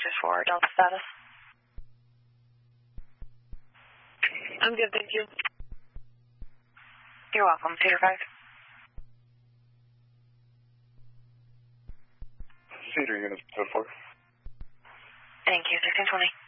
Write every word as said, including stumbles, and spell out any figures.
answers for Delta status. I'm good, thank you. You're welcome. Cedar five. Cedar units, code four. Thank you. sixteen twenty.